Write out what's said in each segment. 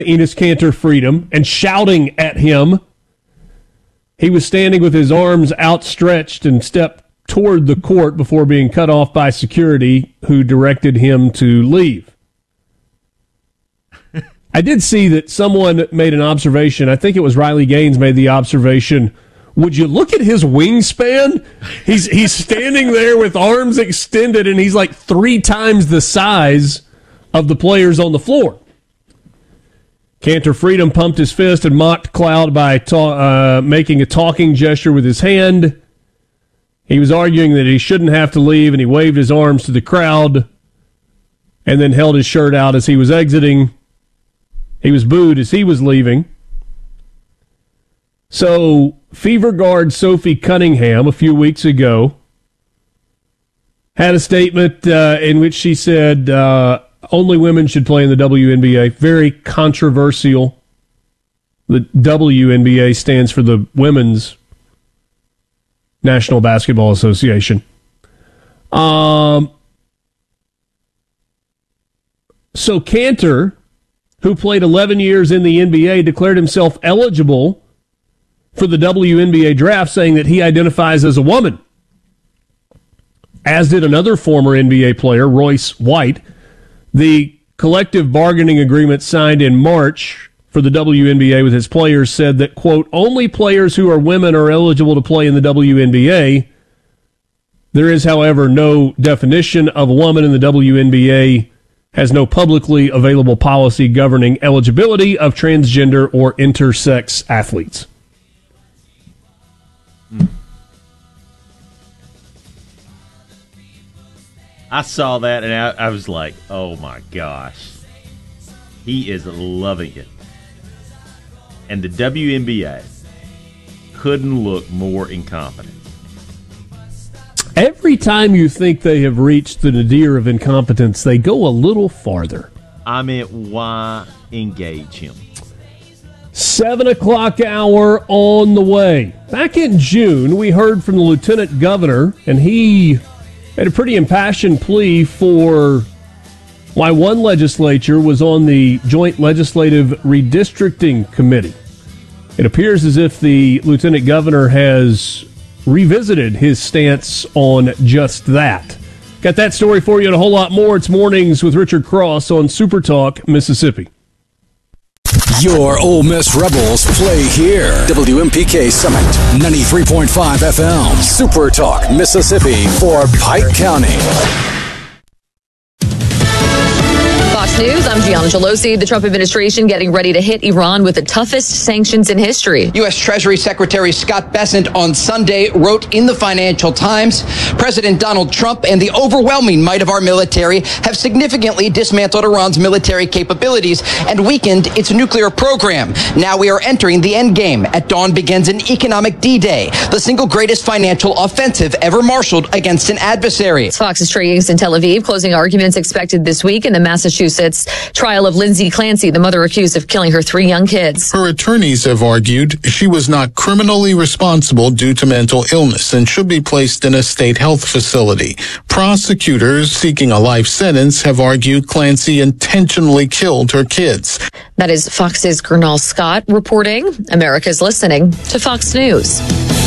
Enes Kanter Freedom and shouting at him. He was standing with his arms outstretched and stepped toward the court before being cut off by security, who directed him to leave. I did see that someone made an observation. I think it was Riley Gaines made the observation. Would you look at his wingspan? He's standing there with arms extended, and he's like 3 times the size of the players on the floor. Kanter Freedom pumped his fist and mocked Cloud by making a talking gesture with his hand. He was arguing that he shouldn't have to leave, and he waved his arms to the crowd and then held his shirt out as he was exiting. He was booed as he was leaving. So, Fever guard Sophie Cunningham a few weeks ago had a statement in which she said only women should play in the WNBA. Very controversial. The WNBA stands for the Women's National Basketball Association. So Kanter, who played 11 years in the NBA, declared himself eligible for the WNBA draft, saying that he identifies as a woman. As did another former NBA player, Royce White. The collective bargaining agreement signed in March for the WNBA with his players said that, quote, only players who are women are eligible to play in the WNBA. There is, however, no definition of a woman in the WNBA, has no publicly available policy governing eligibility of transgender or intersex athletes. I saw that and I was like, oh my gosh. He is loving it. And the WNBA couldn't look more incompetent. Every time you think they have reached the nadir of incompetence, they go a little farther. I mean, why engage him? 7 o'clock hour on the way. Back in June, we heard from the lieutenant governor, and he made a pretty impassioned plea for why one legislature was on the Joint Legislative Redistricting Committee. It appears as if the lieutenant governor has revisited his stance on just that. Got that story for you and a whole lot more. It's Mornings with Richard Cross on Super Talk, Mississippi. Your Ole Miss Rebels play here. WMPK Summit, 93.5 FM. Super Talk, Mississippi for Pike County. Fox News, I'm Gianna Gelosi. The Trump administration getting ready to hit Iran with the toughest sanctions in history. U.S. Treasury Secretary Scott Bessent on Sunday wrote in the Financial Times, President Donald Trump and the overwhelming might of our military have significantly dismantled Iran's military capabilities and weakened its nuclear program. Now we are entering the end game. At dawn begins an economic D-Day, the single greatest financial offensive ever marshaled against an adversary. It's Fox's Trey Yates in Tel Aviv. Closing arguments expected this week in the Massachusetts trial of Lindsay Clancy, the mother accused of killing her 3 young kids. Her attorneys have argued she was not criminally responsible due to mental illness and should be placed in a state health facility. Prosecutors seeking a life sentence have argued Clancy intentionally killed her kids. That is Fox's Gernal Scott reporting. America's listening to Fox News.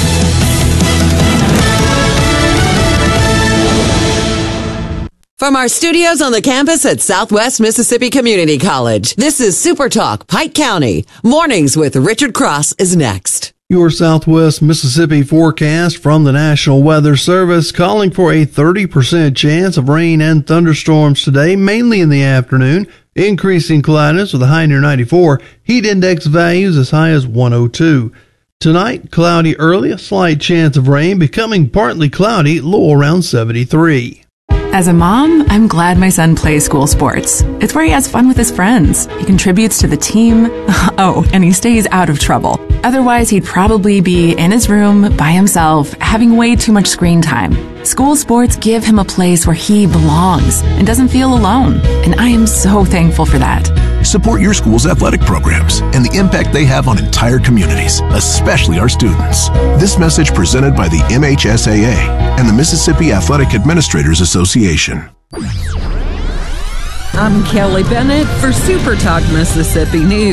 From our studios on the campus at Southwest Mississippi Community College, this is Super Talk, Pike County. Mornings with Richard Cross is next. Your Southwest Mississippi forecast from the National Weather Service calling for a 30% chance of rain and thunderstorms today, mainly in the afternoon. Increasing cloudiness with a high near 94. Heat index values as high as 102. Tonight, cloudy early, a slight chance of rain, becoming partly cloudy, low around 73. As a mom, I'm glad my son plays school sports. It's where he has fun with his friends. He contributes to the team. Oh, and he stays out of trouble. Otherwise, he'd probably be in his room by himself, having way too much screen time. School sports give him a place where he belongs and doesn't feel alone. And I am so thankful for that. Support your school's athletic programs and the impact they have on entire communities, especially our students. This message presented by the MHSAA and the Mississippi Athletic Administrators Association. I'm Kelly Bennett for Super Talk Mississippi News.